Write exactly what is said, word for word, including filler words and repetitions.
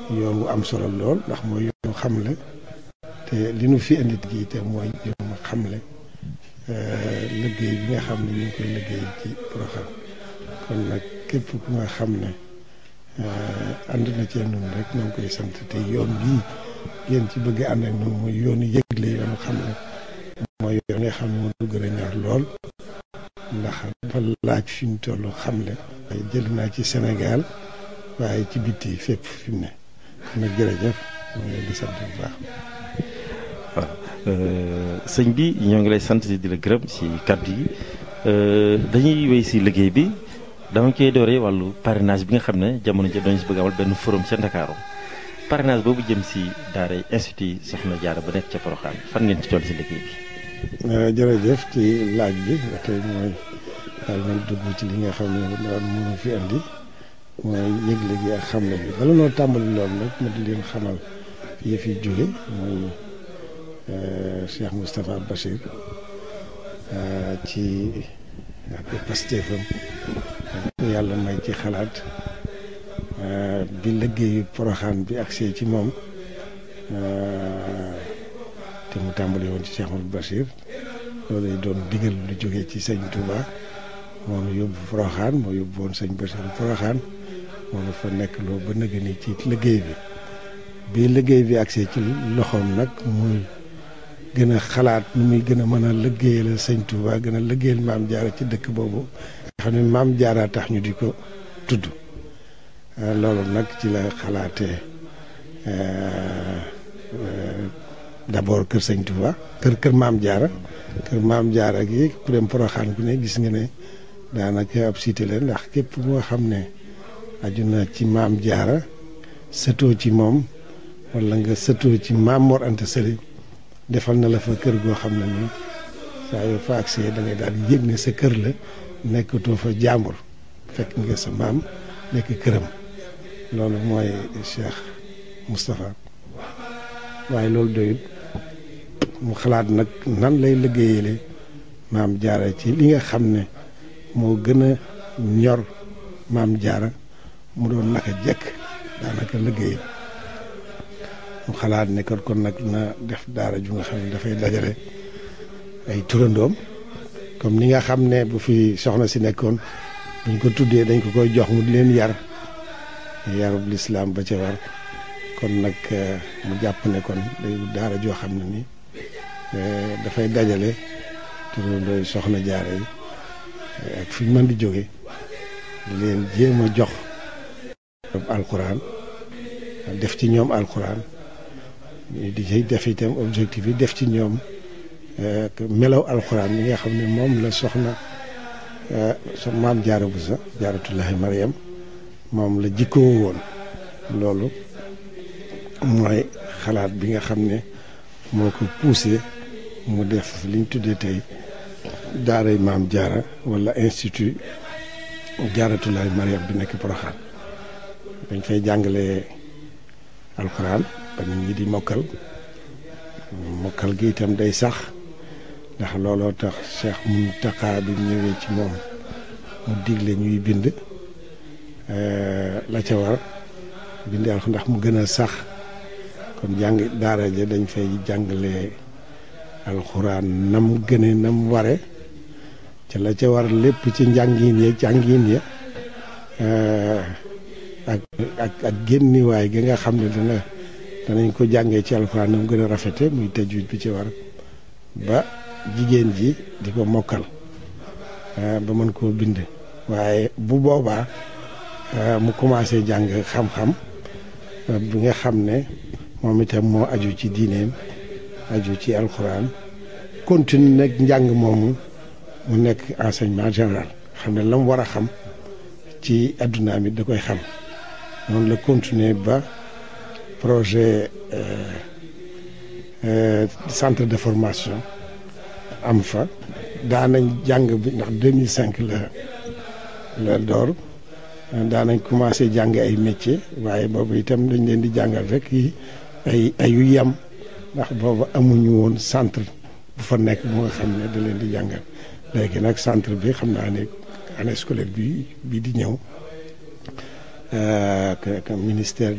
yoon wu am solo lool ndax mooy yoonu xamle te li nu fi indi gi te mooy yoonu xamle liggéey bi nga xam ne ñu ngi koy liggéey ci Porokhane kon nag képp ku nga xam ne ànd na cee noonu rek ñoo ngi koy sant te yoon bii ngeen ci bëgg ànd ak noonu mooy yoonu yëgle yoonu xamle mooy yoon nga xam ne moo dugg a ñor lool ndax dafa laaj fi mu toll xamle jël naa ci Sénégal waaye ci bitti fépp fi mu ne kon nag jërëjëf ñoo ngi leen di sant bu baax. waaw sëñ bi ñoo ngi lay sant di la gërëm si kàddu yi dañuy wéy si liggéey bi dama koy dooree wàllu parrainage bi nga xam ne jamono ji dañu si bëgg amal benn forum ca Ndakaaru parrainage boobu jëm si daara institut Soxna Jaara ba nekk ca Porokhane fan ngeen ci toll si liggéey bi. jërëjëf ci laaj bi ba tey mooy daal man dugg ci li nga xam ne daal mënu fi andi mooy yëgle gi ak xamle bi bala noo tàmbali loolu nag ma di leen xamal fi yëf yi jóge mooy Cheikh Moustapha Bachir ci ak pastéefam yàlla may ci xalaat bi liggéeyu Porokhane bi agsee ci moom te mu tàmbali woon ci Cheikh Mouhamadou Bachir loolu doon digal lu jógee ci sëñ Touba moo nu yóbbu Porokhane moo yóbbu woon sëñ Bachir Porokhane moo nu fa nekk loo ba nëgë ni ci liggéey bi bi liggéey bi agsee ci loxoom nag muy gën a xalaat nu muy gën a mën a liggéeyal sëñ Touba gën a liggéeyal maam Jaara ci dëkk boobu nga xam ne maam Jaara tax ñu di ko tudd loolu nag ci la xalaatee d'abord kër sëñ Touba kër kër maam Jaara kër maam Jaara gi ku dem Porokhane ku ne gis nga ne daanaka ab cité la ndax képp moo xam ne aju na ci maam Jaara sëtoo ci moom wala nga sëtoo ci maam Mor Anta Sali defal na la fa kër goo xam ne nii saa yoo fa agsee da ngay daal di yëg ne sa kër la nekkatoo fa jàmbur fekk nga sa maam nekk këram loolu mooy Cheikh Moustapha waaye loolu doyut mu xalaat nag nan lay liggéeyale maam Jaara ci li nga xam ne moo gën a ñor maam Jaara mu doon naka jekk daanaka liggéeyam mu xalaat ne kon kon nag na def daara ju nga xam ne dafay dajale ay turandoom comme ni nga xam ne bu fi soxna si nekkoon buñ ko tuddee dañ ko koy jox mu di leen yar yarub lislaam ba ca war kon nag mu jàpp ne kon day daara joo xam ne ni dafay dajale turandooy soxna Jaara yi ak fi ñu mën di jóge di leen jéem a jox alxuraan def ci ñoom alxuraan di ci def itam objectif yi def ci ñoom melaw alxuraan mi nga xam ne moom la soxna so maam Jaara Buso Jaaratullaahi Mariam moom la jikkoo woon loolu mooy xalaat bi nga xam ne moo ko poussé mu def liñ tuddee tey daaray maam Jaara wala institut Jaaratullaahi Mariam bi nekk Porokhane dañ fay jàngale alxuraan ba nit ñi di mokkal mokkal gi itam day sax ndax looloo tax Cheikh Mountakha bi ñëwee ci moom mu digle ñuy bind la ca war bind alxuraan ndax mu gën a sax kon jàng daara ja dañ fay jàngale alxuraan nam gëne nam ware ca la ca war lépp ci njàngin ya jàngin ya ak ak ak génniwaay gi nga xam ne dana danañ ko jàngee ci alxuraan nam gën a rafete muy tajwid bi ci war ba jigéen ji di ko mokkal ba mën koo bind waaye bu boobaa mu commencé jàng xam-xam bi nga xam ne moom itam moo aju ci diineem aju ci alxuraan continue nag njàng moomu mu nekk enseignement général xam ne la mu war a xam ci adduna mi da koy xam noonu la continuer ba projet centre de formation am fa daanañ jàng bi ndax deux mille cinq la la door daanañ commencé jàng ay métier waaye boobu itam dañ leen di jàngal rek yi ay ayu yam ndax boobu amuñu woon centre bu fa nekk bu nga xam ne da leen di jàngal léegi nag centre bi xam naa ne année scolaire bi bii di ñëw ministère